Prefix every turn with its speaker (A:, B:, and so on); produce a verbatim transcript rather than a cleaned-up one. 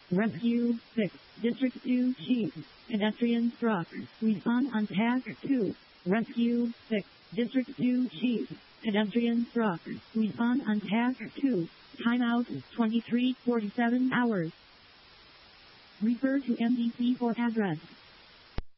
A: Rescue six. District two Chief. Pedestrian struck. Respond on task two. Rescue six. District two Chief. Pedestrian struck. Respond on task two. Timeout twenty-three forty-seven hours. Refer to M D C for address.